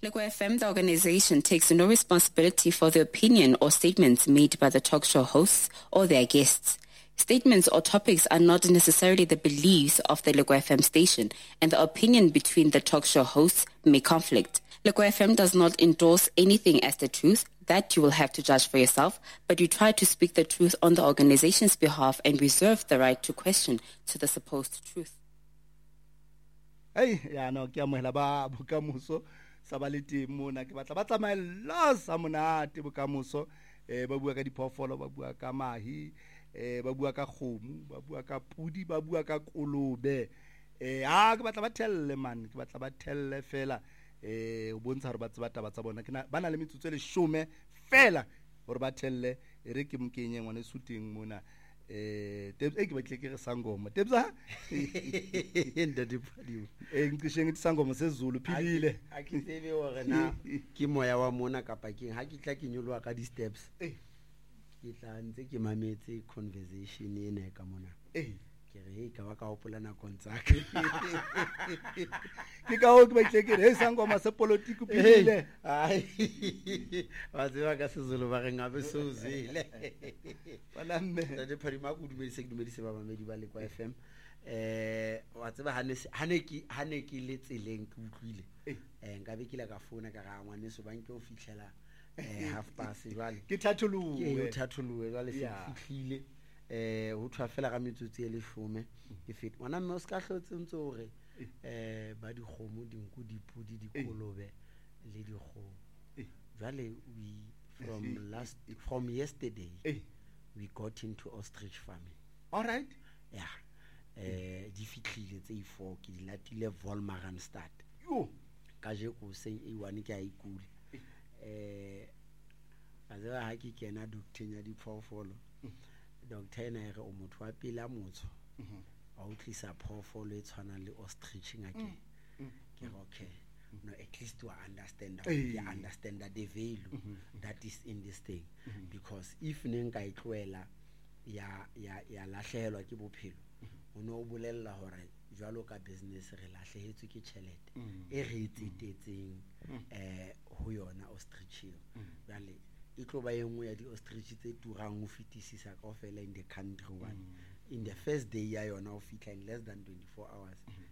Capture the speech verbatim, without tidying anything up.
Lego F M, the organization, takes no responsibility for the opinion or statements made by the talk show hosts or their guests. Statements or topics are not necessarily the beliefs of the Lego F M station, and the opinion between the talk show hosts may conflict. Lego F M does not endorse anything as the truth. That you will have to judge for yourself, but we try to speak the truth on the organization's behalf and reserve the right to question to the supposed truth. Hey, ya no ke amohela ba bokamoso sa ba le teng mona ke batla ba tsamaela sa monate bokamoso eh ba bua ka diphoofolo ba bua ka mahi eh ba bua ka kgomo ba bua ka pudi ba bua ka kolobe eh ha ke batla ba telle man ke batla ba telle fela eh o bontsha re ba tseba taba tsa bona ke ba na le metsotso le shome fela hore ba telle e re ke mkenye ngwane suting mona eh tebs e ke batle ke re sangoma tebsa enda dipadiwa eh ngishe ngithi sangoma sezulu philile akitsebe hore na ke moya wa mona kapa ke ha ke tla ke nyolwa ka di steps eh ke tla ntse ke mametse conversation ena ka mona eh ke re ka ba ka hopola na kontsaka ke ka ho ke batle ke re sangoma se politiku philile ai wa tseba ka sezulu ba re ngabe sozile bana mme tse phadima go dumedise ke dumedise ba mamedi ba le kwa F M eh wa tseba hane hane ke hane ke le tseleng ke utlwile eh nkabe ke la ka phone ka ga ngwane so banke o fitlela eh half past jwale ke thathuluwe ke thathuluwe jwale se fihlile eh ho thwa fela ga metsotsi e le shome ke fit ngwana mme o ska hlotse ntse hore eh ba di khomo dinku dipudi dikolobe le di kho jwale we from last from yesterday we got into ostrich farming. All right. Yeah. Eh di fitlhile tse four ke di latile Wolmaranstad. Yo ka je go se e one ke a ikule. Eh a za ha ke kena doctor nya di phoofolo. Doctor ena re o motho wa pela motho. A o tlisa phoofolo e tshwana le ostrich ngake. Ke okay. No, at least to understand that we understand that the value mm-hmm. that is in this thing mm-hmm. because if nenka itlwela ya ya ya lahlehelwa ke bophelo o no bolella hore jwalo ka business re lahlehetswe ke tšhelete e re tsetetseng eh ho yona ostrich jale e tlo ba engwe ya di ostrich tse turang ho fitisisa ka ofela in the country one in the first day ya yona o fitla in less than twenty-four hours